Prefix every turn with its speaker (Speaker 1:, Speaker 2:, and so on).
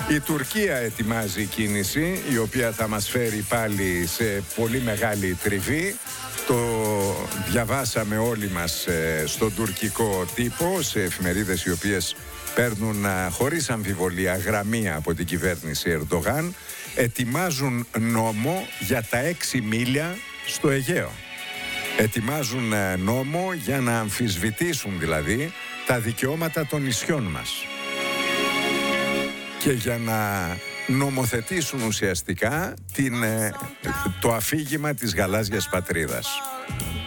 Speaker 1: Η Τουρκία ετοιμάζει κίνηση, η οποία θα μας φέρει πάλι σε πολύ μεγάλη τριβή. Το διαβάσαμε όλοι μας στον τουρκικό τύπο, σε εφημερίδες οι οποίες παίρνουν χωρίς αμφιβολία γραμμή από την κυβέρνηση Ερντογάν. Ετοιμάζουν νόμο για τα 6 μίλια στο Αιγαίο. Ετοιμάζουν νόμο για να αμφισβητήσουν δηλαδή τα δικαιώματα των νησιών μας και για να νομοθετήσουν ουσιαστικά το αφήγημα της γαλάζιας πατρίδας.